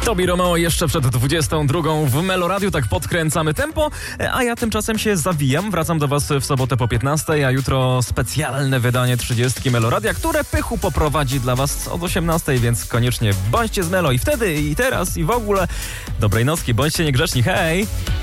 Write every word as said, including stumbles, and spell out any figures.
Tobi Romeo jeszcze przed dwudziestą drugą w Meloradiu, tak podkręcamy tempo, a ja tymczasem się zawijam. Wracam do was w sobotę po piętnastej, a jutro specjalne wydanie trzydziestki Meloradia, które Pychu poprowadzi dla was od osiemnastej, więc koniecznie bądźcie z Melo i wtedy, i teraz, i w ogóle. Dobrej nocki, bądźcie niegrzeczni, hej!